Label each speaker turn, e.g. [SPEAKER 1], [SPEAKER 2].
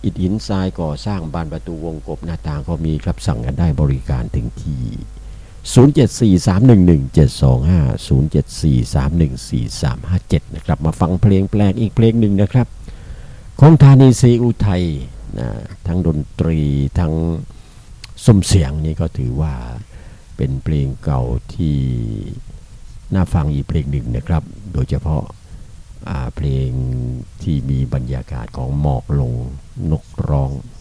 [SPEAKER 1] อิฐหินทรายก่อสร้างบานประตูวงกบหน้าต่างก็มีครับสั่งกันได้บริการถึงที่074311725074314357นะครับมาฟังเพลงแปลกอีกเพลงหนึ่งนะครับของธานีศรีอุทัยนะทั้งดนตรีทั้งซุ้มเสียงนี่ก็ถือว่าเป็นเพลงเก่าที่น่าฟังอีกเพลงหนึ่งนะครับโดยเฉพาะเพลงที่มีบรรยากาศของหมอกลงนกร้อง